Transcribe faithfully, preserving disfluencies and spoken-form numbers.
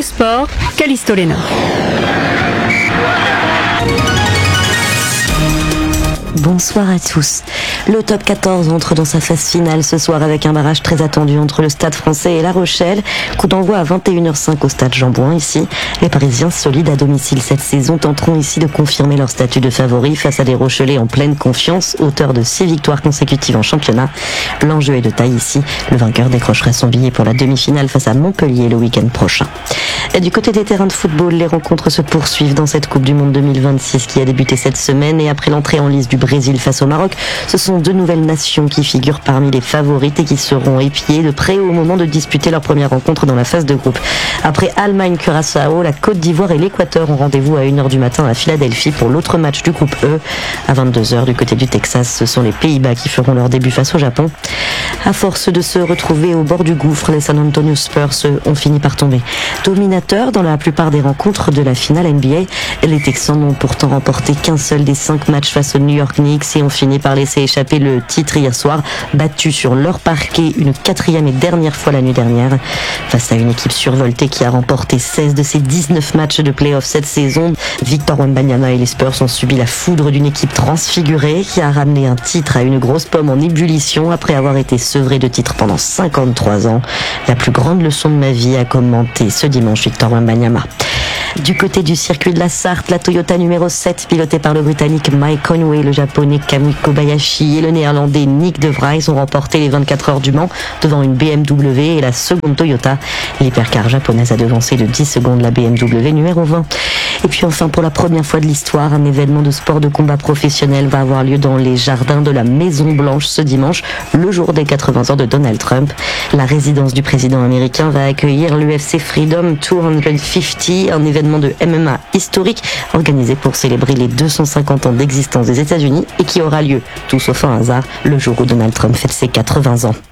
le sport, Callisto Lena. Bonsoir à tous. Le top quatorze entre dans sa phase finale ce soir avec un barrage très attendu entre le Stade Français et La Rochelle. Coup d'envoi à vingt et une heures cinq au Stade Jean-Bouin ici. Les Parisiens solides à domicile cette saison tenteront ici de confirmer leur statut de favori face à des Rochelais en pleine confiance, auteurs de six victoires consécutives en championnat. L'enjeu est de taille ici. Le vainqueur décrochera son billet pour la demi-finale face à Montpellier le week-end prochain. Et du côté des terrains de football, les rencontres se poursuivent dans cette Coupe du Monde deux mille vingt-six qui a débuté cette semaine et après l'entrée en lice du Brésil face au Maroc, ce sont deux nouvelles nations qui figurent parmi les favorites et qui seront épiées de près au moment de disputer leur première rencontre dans la phase de groupe. Après Allemagne-Curaçao, la Côte d'Ivoire et l'Équateur ont rendez-vous à une heure du matin à Philadelphie pour l'autre match du groupe E. À vingt-deux heures du côté du Texas, ce sont les Pays-Bas qui feront leur début face au Japon. À force de se retrouver au bord du gouffre, les San Antonio Spurs ont fini par tomber dominateurs dans la plupart des rencontres de la finale N B A. Les Texans n'ont pourtant remporté qu'un seul des cinq matchs face aux New York Knicks et ont fini par laisser échapper le titre hier soir, battus sur leur parquet une quatrième et dernière fois la nuit dernière. Face à une équipe survoltée qui a remporté seize de ses dix-neuf matchs de play-off cette saison, Victor Wembanyama et les Spurs ont subi la foudre d'une équipe transfigurée qui a ramené un titre à une grosse pomme en ébullition après avoir été sevré de titre pendant cinquante-trois ans. La plus grande leçon de ma vie a commenté ce dimanche Victor Wembanyama. Du côté du circuit de la Sarthe, la Toyota numéro sept, pilotée par le Britannique Mike Conway, le Japonais Kamui Kobayashi et le Néerlandais Nick de Vries ont remporté les vingt-quatre heures du Mans devant une B M W et la seconde Toyota. L'hypercar japonaise a devancé de dix secondes la B M W numéro vingt. Et puis enfin, pour la première fois de l'histoire, un événement de sport de combat professionnel va avoir lieu dans les jardins de la Maison Blanche ce dimanche, le jour des quatre-vingts ans de Donald Trump. La résidence du président américain va accueillir l'U F C Freedom deux cent cinquante, un événement de M M A historique organisé pour célébrer les deux cent cinquante ans d'existence des États-Unis et qui aura lieu, tout sauf un hasard, le jour où Donald Trump fête ses quatre-vingts ans.